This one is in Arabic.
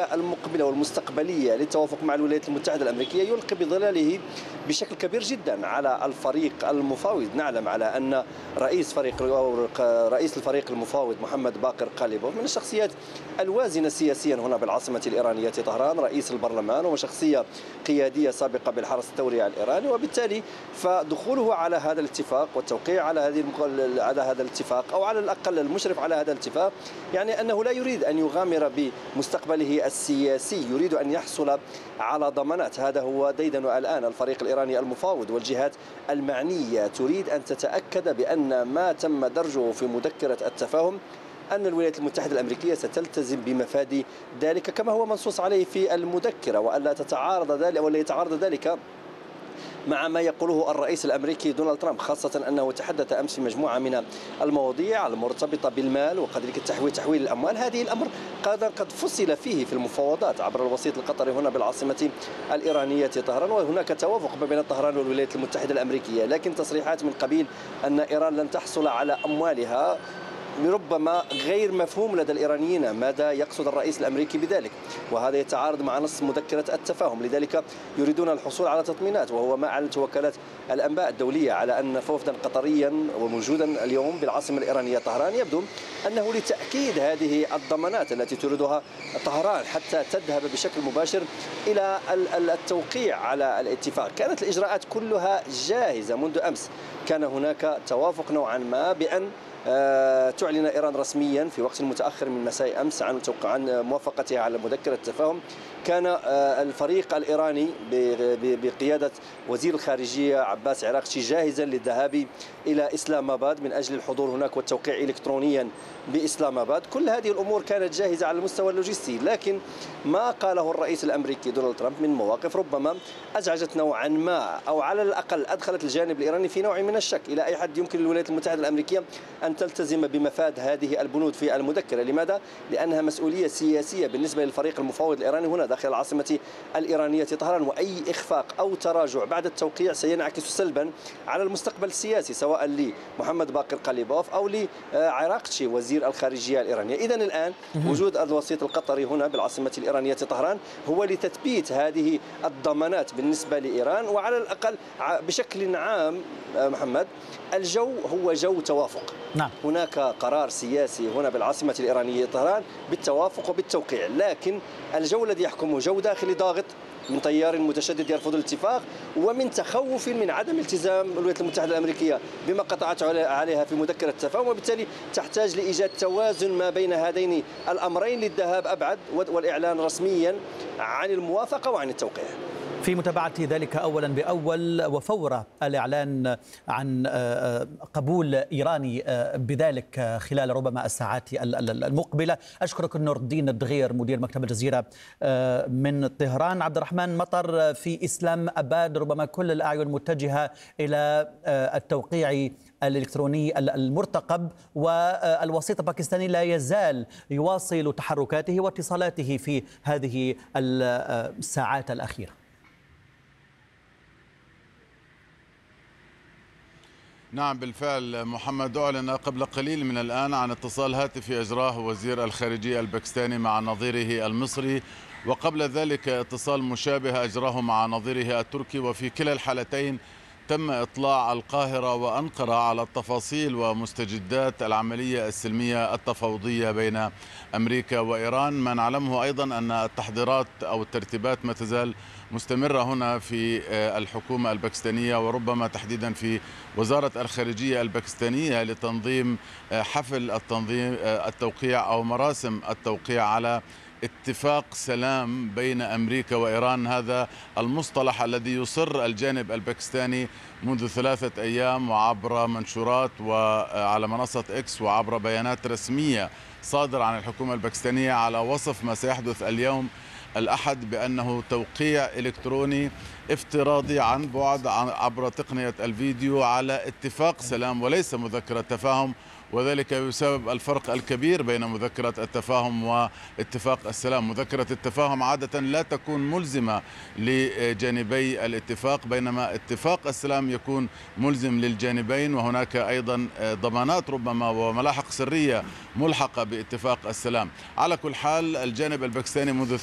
الرؤية المقبلة والمستقبلية للتوافق مع الولايات المتحدة الأمريكية يلقي بظلاله بشكل كبير جدا على الفريق المفاوض. نعلم على أن رئيس الفريق المفاوض محمد باقر قاليبوف من الشخصيات الوازنة سياسيا هنا بالعاصمة الإيرانية طهران، رئيس البرلمان وشخصية قيادية سابقة بالحرس الثوري الإيراني، وبالتالي فدخوله على هذا الاتفاق والتوقيع على هذا الاتفاق، أو على الأقل المشرف على هذا الاتفاق، يعني أنه لا يريد أن يغامر بمستقبله السياسي، يريد أن يحصل على ضمانات. هذا هو ديدن الآن الفريق الإيراني المفاوض، والجهات المعنية تريد أن تتأكد بأن ما تم درجه في مذكرة التفاهم أن الولايات المتحدة الأمريكية ستلتزم بمفاد ذلك كما هو منصوص عليه في المذكرة، وألا يتعارض ذلك مع ما يقوله الرئيس الأمريكي دونالد ترامب، خاصة أنه تحدث أمس في مجموعة من المواضيع المرتبطة بالمال وكذلك تحويل الأموال. هذه الأمر قد فصل فيه في المفاوضات عبر الوسيط القطري هنا بالعاصمة الإيرانية طهران، وهناك توافق ما بين طهران والولايات المتحدة الأمريكية، لكن تصريحات من قبيل أن إيران لن تحصل على أموالها ربما غير مفهوم لدى الإيرانيين ماذا يقصد الرئيس الأمريكي بذلك، وهذا يتعارض مع نص مذكرة التفاهم. لذلك يريدون الحصول على تطمينات، وهو ما أعلنت وكالات الأنباء الدولية على أن وفدا قطريا وموجودا اليوم بالعاصمة الإيرانية طهران يبدو أنه لتأكيد هذه الضمانات التي تريدها طهران حتى تذهب بشكل مباشر إلى التوقيع على الاتفاق. كانت الإجراءات كلها جاهزة منذ أمس، كان هناك توافق نوعا ما بأن تعلن إيران رسميا في وقت متأخر من مساء أمس عن موافقتها على مذكرة التفاهم. كان الفريق الإيراني بقيادة وزير الخارجية عباس عراقشي جاهزا للذهاب إلى إسلام آباد من أجل الحضور هناك والتوقيع إلكترونيا بإسلام آباد. كل هذه الأمور كانت جاهزة على المستوى اللوجستي، لكن ما قاله الرئيس الأمريكي دونالد ترامب من مواقف ربما أزعجت نوعا ما، أو على الأقل أدخلت الجانب الإيراني في نوع من الشك إلى أي حد يمكن للولايات المتحدة الأمريكية أن تلتزم بمفاد هذه البنود في المذكرة. لماذا؟ لأنها مسؤولية سياسية بالنسبة للفريق المفاوض الإيراني هنا داخل العاصمة الإيرانية طهران، وأي إخفاق أو تراجع بعد التوقيع سينعكس سلبا على المستقبل السياسي سواء لمحمد باقر قاليبوف أو لعراقشي وزير الخارجية الإيرانية. إذن الآن وجود الوسيط القطري هنا بالعاصمة الإيرانية طهران هو لتثبيت هذه الضمانات بالنسبة لإيران، وعلى الأقل بشكل عام محمد الجو هو جو توافق. نعم. هناك قرار سياسي هنا بالعاصمة الإيرانية طهران بالتوافق وبالتوقيع، لكن الجو الذي يحكمه جو داخلي ضاغط من تيار متشدد يرفض الاتفاق، ومن تخوف من عدم التزام الولايات المتحدة الأمريكية بما قطعت عليها في مذكرة التفاهم، وبالتالي تحتاج لإيجاد توازن ما بين هذين الأمرين للذهاب أبعد والإعلان رسميا عن الموافقة وعن التوقيع. في متابعة ذلك أولا بأول وفور الإعلان عن قبول إيراني بذلك خلال ربما الساعات المقبلة، أشكرك نور الدين الدغير مدير مكتب الجزيرة من طهران. عبد الرحمن مطر، في إسلام آباد ربما كل الأعين متجهة إلى التوقيع الإلكتروني المرتقب، والوسيط الباكستاني لا يزال يواصل تحركاته واتصالاته في هذه الساعات الأخيرة. نعم بالفعل محمد، أعلن قبل قليل من الآن عن اتصال هاتفي أجراه وزير الخارجية الباكستاني مع نظيره المصري، وقبل ذلك اتصال مشابه أجراه مع نظيره التركي، وفي كلا الحالتين تم إطلاع القاهرة وأنقرة على التفاصيل ومستجدات العملية السلمية التفاوضية بين أمريكا وإيران. ما نعلمه أيضا أن التحضيرات أو الترتيبات ما تزال مستمرة هنا في الحكومة الباكستانية، وربما تحديدا في وزارة الخارجية الباكستانية لتنظيم حفل التوقيع أو مراسم التوقيع على اتفاق سلام بين أمريكا وإيران. هذا المصطلح الذي يصر الجانب الباكستاني منذ 3 أيام وعبر منشورات وعلى منصة إكس وعبر بيانات رسمية صادرة عن الحكومة الباكستانية على وصف ما سيحدث اليوم الأحد بأنه توقيع إلكتروني افتراضي عن بعد عبر تقنية الفيديو على اتفاق سلام وليس مذكرة تفاهم، وذلك يسبب الفرق الكبير بين مذكرة التفاهم واتفاق السلام. مذكرة التفاهم عادة لا تكون ملزمة لجانبي الاتفاق، بينما اتفاق السلام يكون ملزم للجانبين، وهناك أيضا ضمانات ربما وملاحق سرية ملحقة باتفاق السلام. على كل حال الجانب الباكستاني منذ